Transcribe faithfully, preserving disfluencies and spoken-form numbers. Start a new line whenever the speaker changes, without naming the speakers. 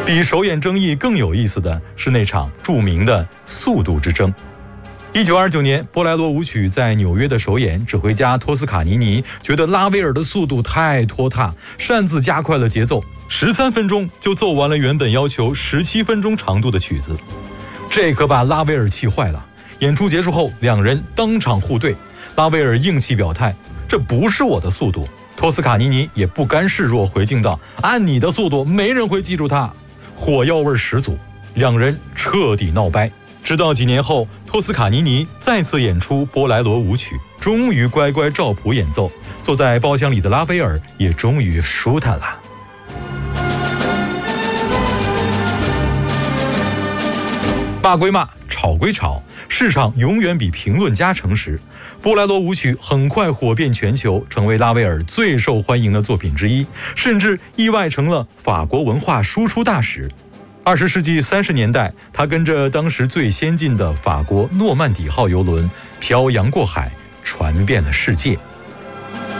比首演争议更有意思的是那场著名的速度之争。一九二九年，波莱罗舞曲在纽约的首演，指挥家托斯卡尼尼觉得拉威尔的速度太拖沓，擅自加快了节奏，十三分钟就奏完了原本要求十七分钟长度的曲子。这可把拉威尔气坏了。演出结束后，两人当场互怼，拉威尔硬气表态，这不是我的速度。托斯卡尼尼也不甘示弱，回敬道，按你的速度，没人会记住它。火药味十足，两人彻底闹掰。直到几年后，托斯卡尼尼再次演出波莱罗舞曲，终于乖乖照谱演奏，坐在包厢里的拉威尔也终于舒坦了。骂归骂，吵归吵，市场永远比评论家诚实。波莱罗舞曲很快火遍全球，成为拉威尔最受欢迎的作品之一，甚至意外成了法国文化输出大使。二十世纪三十年代，他跟着当时最先进的法国诺曼底号邮轮漂洋过海，传遍了世界。